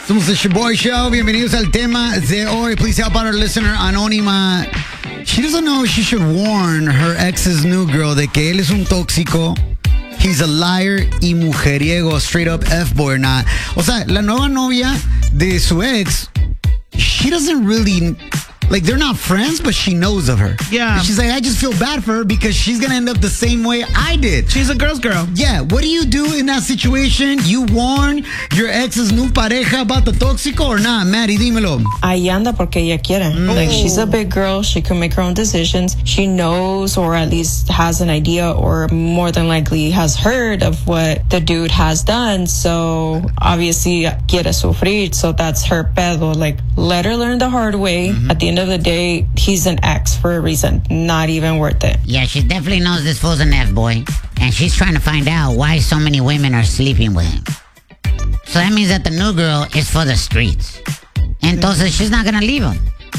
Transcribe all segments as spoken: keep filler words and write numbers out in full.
Somos the Shaboy Show. Bienvenidos al tema de hoy. Please help out our listener, Anónima. She doesn't know she should warn her ex's new girl de que él es un tóxico. He's a liar y mujeriego, straight up F-boy or not. O sea, la nueva novia de su ex, she doesn't really... Like, they're not friends, but she knows of her. Yeah. And she's like, I just feel bad for her because she's going to end up the same way I did. She's a girl's girl. Yeah. What do you do in that situation? You warn your ex's new pareja about the tóxico or not? Maddie, dímelo. Ahí anda porque ella quiere. Mm. Like, she's a big girl. She can make her own decisions. She knows or at least has an idea or more than likely has heard of what the dude has done. So, obviously, quiere sufrir. So, that's her pedo. Like, let her learn the hard way. Mm-hmm. At the end of the day, he's an ex for a reason. Not even worth it. Yeah, she definitely knows this fool's an F-boy. And she's trying to find out why so many women are sleeping with him. So that means that the new girl is for the streets. Entonces, she's not going to leave him.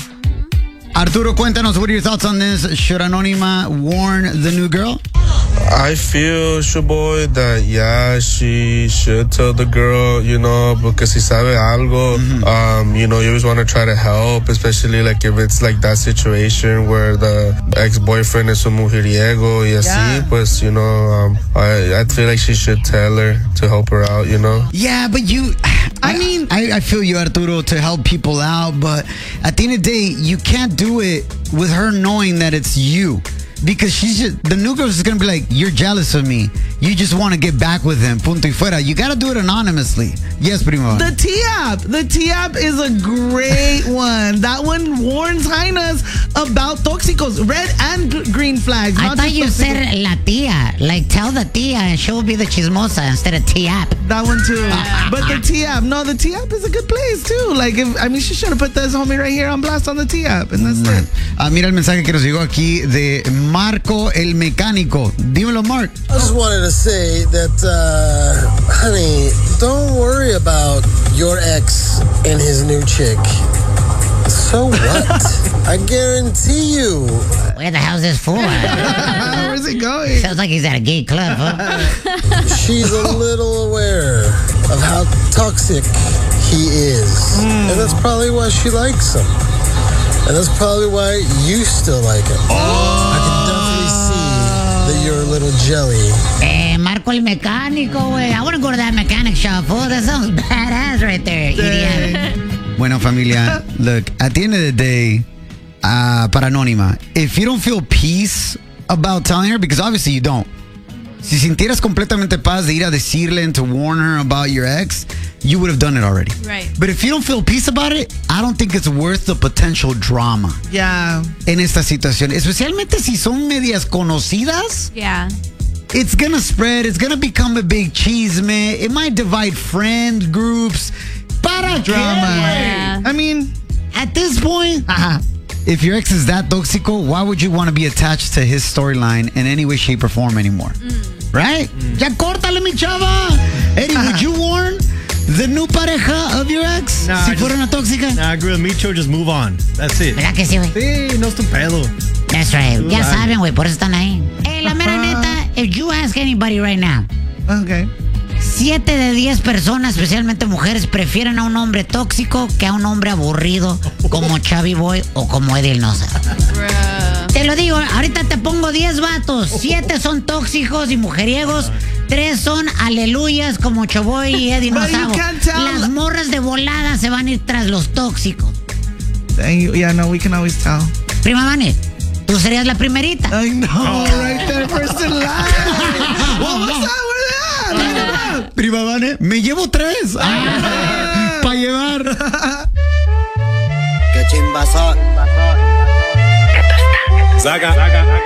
Arturo, cuéntanos, what are your thoughts on this? Should Anónima warn the new girl? I feel, Shaboy, that yeah, she should tell the girl, you know, because si sabe algo, mm-hmm. um, you know, you always want to try to help, especially like if it's like that situation where the ex-boyfriend is un mujeriego y así, yeah. Pues, you know, um, I, I feel like she should tell her to help her out, you know? Yeah, but you... I mean, I, I feel you, Arturo, to help people out, but at the end of the day, you can't do it with her knowing that it's you. Because she's just, the new girl's just going to be like, you're jealous of me. You just want to get back with him. Punto y fuera. You got to do it anonymously. Yes, Primo. The T-app. The T-app is a great one. That one warns Hainas about tóxicos, red and g- green flags. I thought you said la tía. Like, tell the tía and she will be the chismosa instead of T-app. That one too. But the T-app, no, the T-app is a good place too. Like, if I mean, she should have put this homie right here on blast on the T-app. And that's mm. it. Ah, mira el mensaje que nos llegó aquí de Marco el Mecánico. Dímelo, Mark. I just wanted to say that, uh, honey, don't worry about your ex and his new chick. So what? I guarantee you. Where the hell's this for? Where's he going? Sounds like he's at a gay club, huh? She's a little aware of how toxic he is. Mm. And that's probably why she likes him. And that's probably why you still like him. Oh. I can definitely see that you're a little jelly. Eh, Marco el Mecánico, güey. I want to go to that mechanic shop, fool. That sounds badass right there, idiot. Bueno, familia, look, at the end of the day, uh, para Anónima, if you don't feel peace about telling her, because obviously you don't, si sintieras completamente paz de ir a decirle and to warn her about your ex, you would have done it already. Right. But if you don't feel peace about it, I don't think it's worth the potential drama. Yeah. En esta situación, especialmente si son medias conocidas. Yeah. It's gonna spread. It's gonna become a big chisme. It might divide friend groups. Para drama. Yeah. I mean, at this point, uh-huh. If your ex is that tóxico, why would you want to be attached to his storyline in any way, shape, or form anymore? Mm. Right? Mm. Ya córtale, mi chava. Eddie, uh-huh. Would you warn the new pareja of your ex? Nah, si fuera una tóxica? Nah, I agree with Micho. Just move on. That's it. ¿Verdad que sí, güey? Sí, no es tu pedo. That's right. Ya saben, güey, por eso están ahí. Hey, la mera neta, if you ask anybody right now, okay. Siete de diez personas, especialmente mujeres, prefieren a un hombre tóxico que a un hombre aburrido como Chavi Boy o como Eddie Nosa. Te lo digo, ahorita te pongo diez vatos. Siete son tóxicos y mujeriegos. Tres son aleluyas como Chaboy y Eddie Nosa. Las morras de volada se van a ir tras los tóxicos. Yeah, no, we can always tell. Prima Vane, tú serías la primerita. I know, oh. Right there, first in line. What was that? Prima Vane, me llevo tres. Ah, para llevar. Qué chimbazo. Saca.